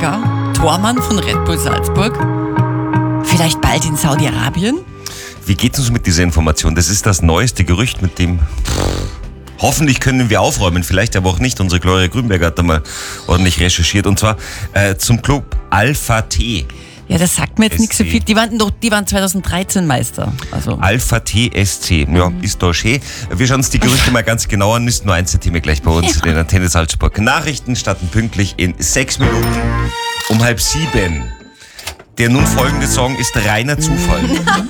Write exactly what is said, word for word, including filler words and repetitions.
Grünberger, Tormann von Red Bull Salzburg, vielleicht bald in Saudi-Arabien? Wie geht es uns mit dieser Information? Das ist das neueste Gerücht, mit dem hoffentlich können wir aufräumen, vielleicht aber auch nicht. Unsere Gloria Grünberger hat da mal ordentlich recherchiert. Und zwar äh, zum Club Alpha T. Ja, das sagt mir jetzt nichts so viel. Die waren, doch, die waren zwanzig dreizehn Meister. Also. Alpha T S C. Ja, mhm. Ist doch schön. Wir schauen uns die Gerüchte mal ganz genau an. Ist nur ein Zentimeter gleich bei uns ja. in Antenne Salzburg. Nachrichten starten pünktlich in sechs Minuten um halb sieben. Der nun folgende Song ist reiner Zufall.